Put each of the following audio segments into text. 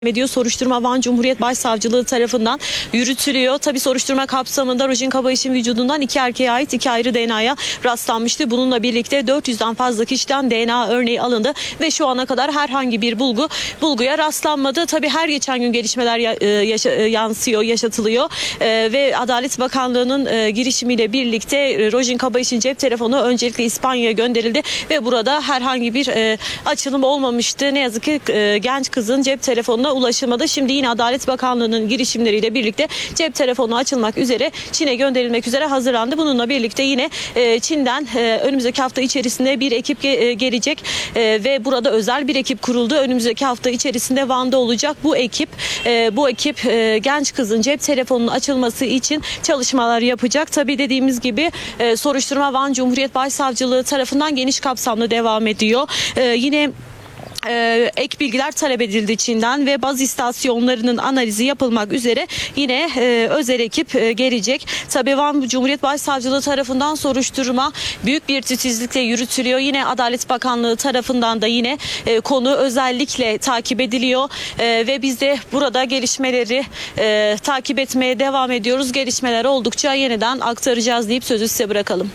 ediyor. Soruşturma Van Cumhuriyet Başsavcılığı tarafından yürütülüyor. Tabii soruşturma kapsamında Rojin Kabayiş'in vücudundan 2 erkeğe ait 2 ayrı DNA'ya rastlanmıştı. Bununla birlikte 400'den fazla kişiden DNA örneği alındı ve şu ana kadar herhangi bir bulguya rastlanmadı. Tabii her geçen gün gelişmeler yaşatılıyor ve Adalet Bakanlığı'nın girişimiyle birlikte Rojin Kabayiş'in cep telefonu öncelikle İspanya'ya gönderildi ve burada herhangi bir açılım olmamıştı. Ne yazık ki genç kızın cep telefonuna ulaşılmadı. Şimdi yine Adalet Bakanlığı'nın girişimleriyle birlikte cep telefonu açılmak üzere Çin'e gönderilmek üzere hazırlandı. Bununla birlikte yine Çin'den önümüzdeki hafta içerisinde bir ekip gelecek ve burada özel bir ekip kuruldu. Önümüzdeki hafta içerisinde Van'da olacak. Bu ekip genç kızın cep telefonunun açılması için çalışmalar yapacak. Tabii dediğimiz gibi soruşturma Van Cumhuriyet Başsavcılığı tarafından geniş kapsamlı devam ediyor. Yine ek bilgiler talep edildi Çin'den ve baz istasyonlarının analizi yapılmak üzere yine özel ekip gelecek. Tabii Van Cumhuriyet Başsavcılığı tarafından soruşturma büyük bir titizlikle yürütülüyor. Yine Adalet Bakanlığı tarafından da yine konu özellikle takip ediliyor ve biz de burada gelişmeleri takip etmeye devam ediyoruz. Gelişmeler oldukça yeniden aktaracağız deyip sözü size bırakalım.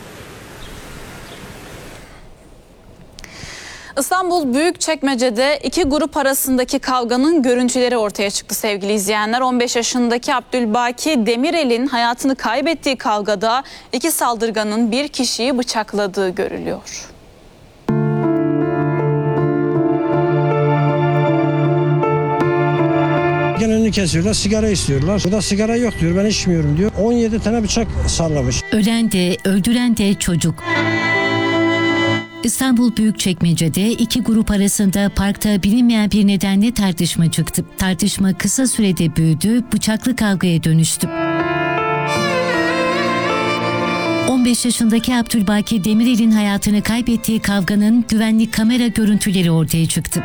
İstanbul Büyükçekmece'de iki grup arasındaki kavganın görüntüleri ortaya çıktı sevgili izleyenler. 15 yaşındaki Abdülbaki Demirel'in hayatını kaybettiği kavgada iki saldırganın bir kişiyi bıçakladığı görülüyor. Önünü kesiyorlar, sigara istiyorlar. Bu da sigara yok diyor, ben içmiyorum diyor. 17 tane bıçak sallamış. Ölen de öldüren de çocuk. İstanbul Büyükçekmece'de iki grup arasında parkta bilinmeyen bir nedenle tartışma çıktı. Tartışma kısa sürede büyüdü, bıçaklı kavgaya dönüştü. 15 yaşındaki Abdülbaki Demirel'in hayatını kaybettiği kavganın güvenlik kamera görüntüleri ortaya çıktı.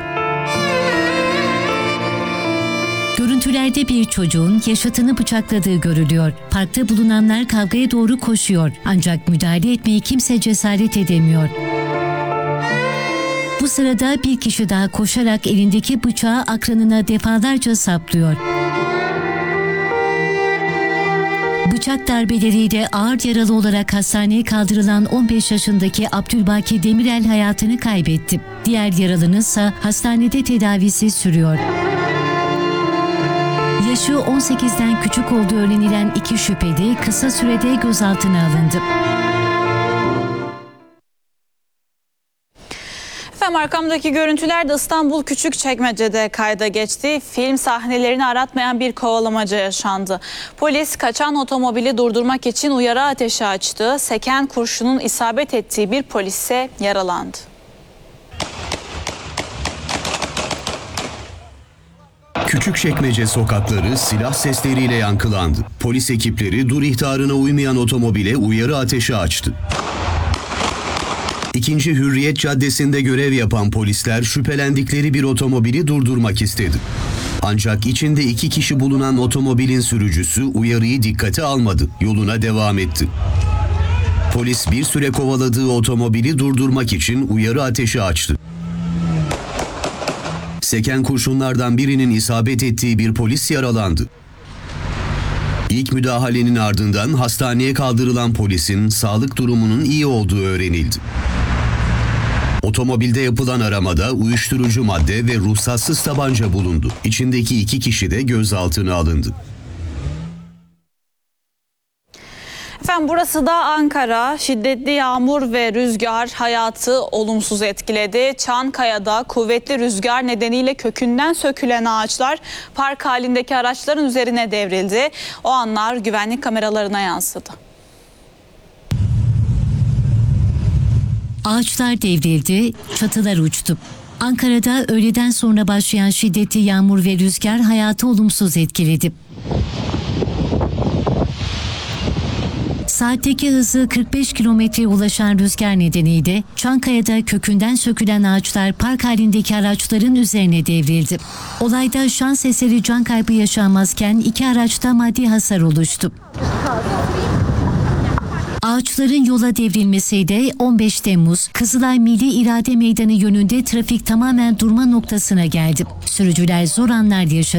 Görüntülerde bir çocuğun yaşıtını bıçakladığı görülüyor. Parkta bulunanlar kavgaya doğru koşuyor. Ancak müdahale etmeye kimse cesaret edemiyor. Bu sırada bir kişi daha koşarak elindeki bıçağı akranına defalarca saplıyor. Bıçak darbeleriyle ağır yaralı olarak hastaneye kaldırılan 15 yaşındaki Abdülbaki Demirel hayatını kaybetti. Diğer yaralının ise hastanede tedavisi sürüyor. Yaşı 18'den küçük olduğu öğrenilen iki şüpheli kısa sürede gözaltına alındı. Efendim arkamdaki görüntüler de İstanbul Küçükçekmece'de kayda geçti. Film sahnelerini aratmayan bir kovalamaca yaşandı. Polis kaçan otomobili durdurmak için uyarı ateşi açtı. Seken kurşunun isabet ettiği bir polis ise yaralandı. Küçükçekmece sokakları silah sesleriyle yankılandı. Polis ekipleri dur ihtarına uymayan otomobile uyarı ateşi açtı. 2. Hürriyet Caddesi'nde görev yapan polisler şüphelendikleri bir otomobili durdurmak istedi. Ancak içinde 2 kişi bulunan otomobilin sürücüsü uyarıyı dikkate almadı, yoluna devam etti. Polis bir süre kovaladığı otomobili durdurmak için uyarı ateşi açtı. Seken kurşunlardan birinin isabet ettiği bir polis yaralandı. İlk müdahalenin ardından hastaneye kaldırılan polisin sağlık durumunun iyi olduğu öğrenildi. Otomobilde yapılan aramada uyuşturucu madde ve ruhsatsız tabanca bulundu. İçindeki 2 kişi de gözaltına alındı. Efendim burası da Ankara. Şiddetli yağmur ve rüzgar hayatı olumsuz etkiledi. Çankaya'da kuvvetli rüzgar nedeniyle kökünden sökülen ağaçlar park halindeki araçların üzerine devrildi. O anlar güvenlik kameralarına yansıdı. Ağaçlar devrildi, çatılar uçtu. Ankara'da öğleden sonra başlayan şiddetli yağmur ve rüzgar hayatı olumsuz etkiledi. Saatteki hızı 45 kilometreye ulaşan rüzgar nedeniyle Çankaya'da kökünden sökülen ağaçlar park halindeki araçların üzerine devrildi. Olayda şans eseri can kaybı yaşanmazken 2 araçta maddi hasar oluştu. Ağaç Araçların yola devrilmesiyle 15 Temmuz Kızılay Milli İrade Meydanı yönünde trafik tamamen durma noktasına geldi. Sürücüler zor anlar yaşadı.